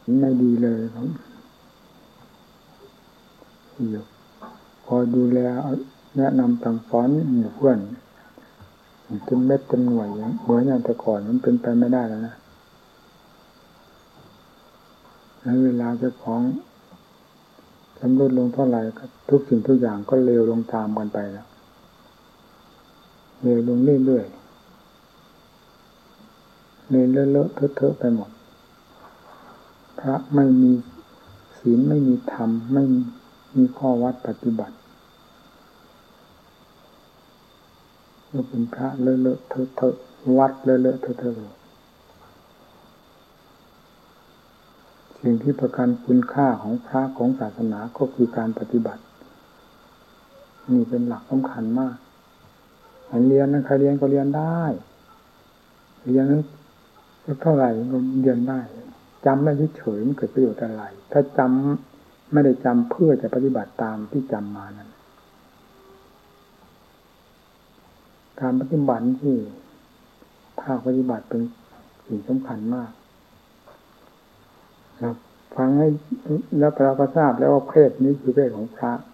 ไม่ดีเลยครับอยู่คอยดูแลแนะนำสั่งสอนหมู่เพื่อนเต็มเม็ดเต็มหน่วยเหมือนอย่างแต่ก่อนมันเป็นไปไม่ได้แล้วนะแล้วเวลาเจ้าของชำรุดลงเท่าไหร่ทุกสิ่งทุกอย่างก็เลวลงตามกันไปแล้วเลวลงเรื่อยๆเลยเลอะเทอะไปหมดพระไม่มีศีลไม่มีธรรมไม่มีข้อวัดปฏิบัติก็เป็นพระเลอะเทอะวัดเลอะเทอะสิ่งที่ประกันคุณค่าของพระของศาสนาก็คือการปฏิบัตินี่เป็นหลักสำคัญมากเรียนนะใครเรียนก็เรียนได้เรียนนั้นเท่าไหร่ก็เรียนได้จำได้เฉยๆมันเกิดประโยชน์อะไรถ้าจำไม่ได้จำเพื่อจะปฏิบัติตามที่จำมานั้นการปฏิบัติที่ภาคปฏิบัติเป็นสิ่งสำคัญมากครับฟังให้แล้วเราก็ทราบแล้วว่าเพศนี้คือเพศของพระ